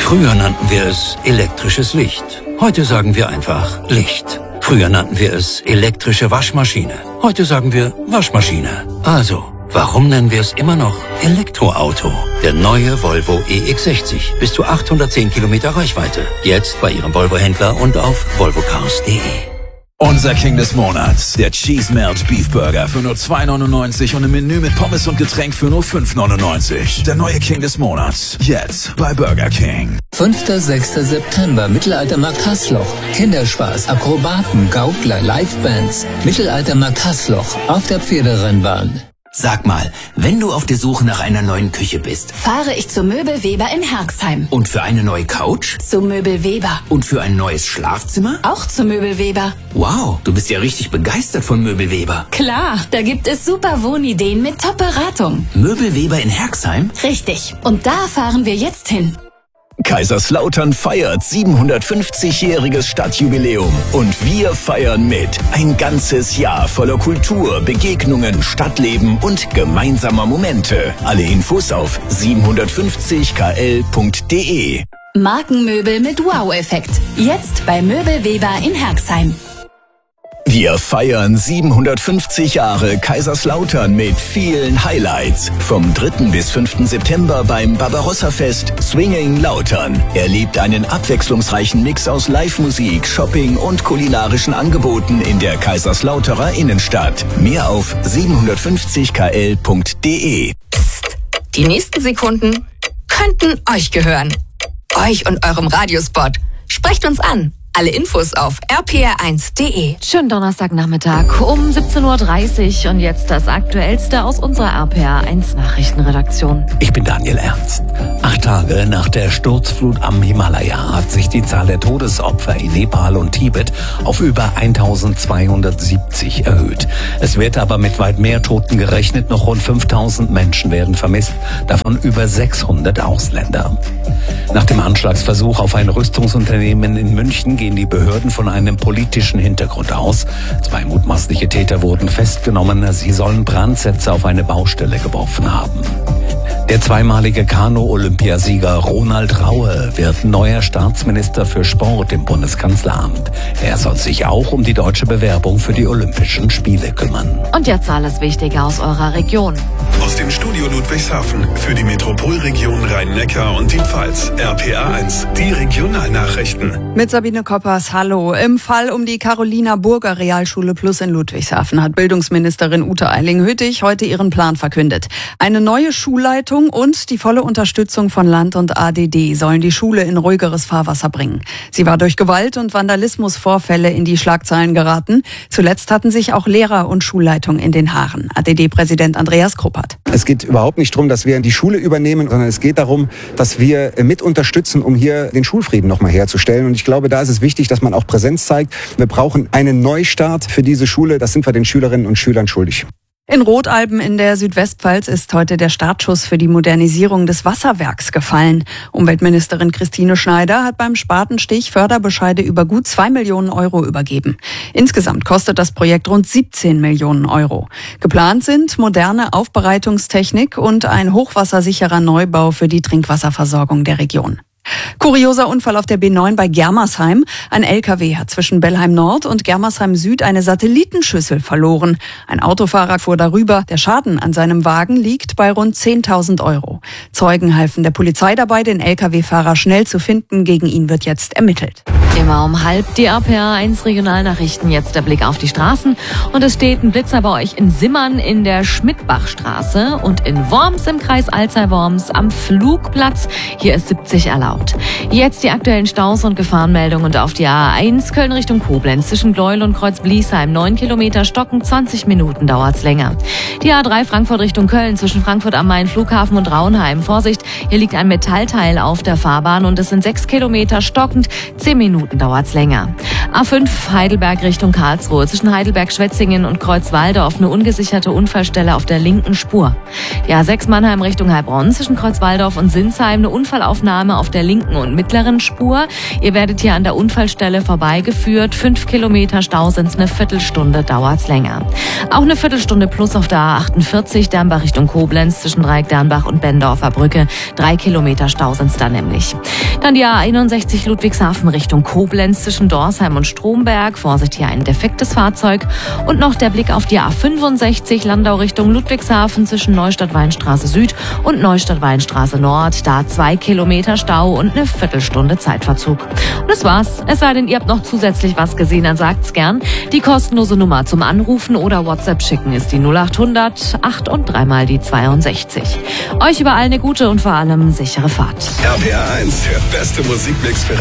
Früher nannten wir es elektrisches Licht. Heute sagen wir einfach Licht. Früher nannten wir es elektrische Waschmaschine. Heute sagen wir Waschmaschine. Also, warum nennen wir es immer noch Elektroauto? Der neue Volvo EX60. Bis zu 810 Kilometer Reichweite. Jetzt bei Ihrem Volvo-Händler und auf volvocars.de. Unser King des Monats, der Cheese Melt Beef Burger für nur 2,99 und im Menü mit Pommes und Getränk für nur 5,99. Der neue King des Monats, jetzt bei Burger King. 5.-6. September, Mittelaltermarkt Haßloch. Kinderspaß, Akrobaten, Gaukler, Livebands. Mittelaltermarkt Haßloch auf der Pferderennbahn. Sag mal, wenn du auf der Suche nach einer neuen Küche bist, fahre ich zu Möbel Weber in Herxheim. Und für eine neue Couch? Zu Möbel Weber. Und für ein neues Schlafzimmer? Auch zu Möbel Weber. Wow, du bist ja richtig begeistert von Möbel Weber. Klar, da gibt es super Wohnideen mit Top-Beratung. Möbel Weber in Herxheim? Richtig, und da fahren wir jetzt hin. Kaiserslautern feiert 750-jähriges Stadtjubiläum und wir feiern mit. Ein ganzes Jahr voller Kultur, Begegnungen, Stadtleben und gemeinsamer Momente. Alle Infos auf 750kl.de. Markenmöbel mit Wow-Effekt. Jetzt bei Möbel Weber in Herxheim. Wir feiern 750 Jahre Kaiserslautern mit vielen Highlights. Vom 3. bis 5. September beim Barbarossa-Fest Swinging Lautern. Erlebt einen abwechslungsreichen Mix aus Live-Musik, Shopping und kulinarischen Angeboten in der Kaiserslauterer Innenstadt. Mehr auf 750kl.de. Psst, die nächsten Sekunden könnten euch gehören. Euch und eurem Radiospot. Sprecht uns an. Alle Infos auf rpr1.de. Schönen Donnerstagnachmittag um 17.30 Uhr und jetzt das Aktuellste aus unserer RPR1 Nachrichtenredaktion. Ich bin Daniel Ernst. 8 Tage nach der Sturzflut am Himalaya hat sich die Zahl der Todesopfer in Nepal und Tibet auf über 1270 erhöht. Es wird aber mit weit mehr Toten gerechnet. Noch rund 5000 Menschen werden vermisst, davon über 600 Ausländer. Nach dem Anschlagsversuch auf ein Rüstungsunternehmen in München gehen die Behörden von einem politischen Hintergrund aus. 2 mutmaßliche Täter wurden festgenommen. Sie sollen Brandsätze auf eine Baustelle geworfen haben. Der zweimalige Kanu-Olympiasieger Ronald Raue wird neuer Staatsminister für Sport im Bundeskanzleramt. Er soll sich auch um die deutsche Bewerbung für die Olympischen Spiele kümmern. Und jetzt alles Wichtige aus eurer Region. Aus dem Studio Ludwigshafen für die Metropolregion Rhein-Neckar und die Pfalz. RPR1, die Regionalnachrichten. Mit Sabine Koppers, hallo. Im Fall um die Carolina-Burger Realschule Plus in Ludwigshafen hat Bildungsministerin Ute Eiling-Hüttig heute ihren Plan verkündet. Eine neue Schulleitung und die volle Unterstützung von Land und ADD sollen die Schule in ruhigeres Fahrwasser bringen. Sie war durch Gewalt- und Vandalismusvorfälle in die Schlagzeilen geraten. Zuletzt hatten sich auch Lehrer und Schulleitung in den Haaren. ADD-Präsident Andreas Kruppert. Es geht überhaupt nicht darum, dass wir die Schule übernehmen, sondern es geht darum, dass wir mit unterstützen, um hier den Schulfrieden nochmal herzustellen. Und ich glaube, da ist es wichtig, dass man auch Präsenz zeigt. Wir brauchen einen Neustart für diese Schule. Das sind wir den Schülerinnen und Schülern schuldig. In Rotalben in der Südwestpfalz ist heute der Startschuss für die Modernisierung des Wasserwerks gefallen. Umweltministerin Christine Schneider hat beim Spatenstich Förderbescheide über gut 2 Millionen Euro übergeben. Insgesamt kostet das Projekt rund 17 Millionen Euro. Geplant sind moderne Aufbereitungstechnik und ein hochwassersicherer Neubau für die Trinkwasserversorgung der Region. Kurioser Unfall auf der B9 bei Germersheim. Ein LKW hat zwischen Bellheim Nord und Germersheim Süd eine Satellitenschüssel verloren. Ein Autofahrer fuhr darüber. Der Schaden an seinem Wagen liegt bei rund 10.000 Euro. Zeugen halfen der Polizei dabei, den LKW-Fahrer schnell zu finden. Gegen ihn wird jetzt ermittelt. Immer um 12:30 die RPR1 Regionalnachrichten. Jetzt der Blick auf die Straßen. Und es steht ein Blitzer bei euch in Simmern in der Schmidtbachstraße und in Worms im Kreis Alzey-Worms am Flugplatz. Hier ist 70 erlaubt. Jetzt die aktuellen Staus und Gefahrenmeldungen und auf die A1 Köln Richtung Koblenz zwischen Gleuel und Kreuz-Bliesheim. 9 Kilometer Stocken, 20 Minuten dauert's länger. Die A3 Frankfurt Richtung Köln zwischen Frankfurt am Main, Flughafen und Raunheim. Vorsicht, hier liegt ein Metallteil auf der Fahrbahn und es sind 6 Kilometer stockend, 10 Minuten Minuten dauert's länger. A5 Heidelberg Richtung Karlsruhe. Zwischen Heidelberg-Schwetzingen und Kreuzwaldorf eine ungesicherte Unfallstelle auf der linken Spur. Die A6 Mannheim Richtung Heilbronn. Zwischen Kreuzwaldorf und Sinsheim eine Unfallaufnahme auf der linken und mittleren Spur. Ihr werdet hier an der Unfallstelle vorbeigeführt. 5 Kilometer Stau sind's, eine Viertelstunde dauert's länger. Auch eine Viertelstunde plus auf der A48 Dernbach Richtung Koblenz zwischen Dreieck-Dernbach und Bendorfer Brücke. 3 Kilometer Stau sind's da nämlich. Dann die A61 Ludwigshafen Richtung Koblenz zwischen Dorsheim und Stromberg. Vorsicht, hier ein defektes Fahrzeug. Und noch der Blick auf die A65 Landau Richtung Ludwigshafen zwischen Neustadt-Weinstraße Süd und Neustadt-Weinstraße Nord. Da 2 Kilometer Stau und eine Viertelstunde Zeitverzug. Und das war's. Es sei denn, ihr habt noch zusätzlich was gesehen, dann sagt's gern. Die kostenlose Nummer zum Anrufen oder WhatsApp schicken ist die 0800 8 und 3 mal die 62. Euch überall eine gute und vor allem sichere Fahrt. RPR 1, der beste Musikmix für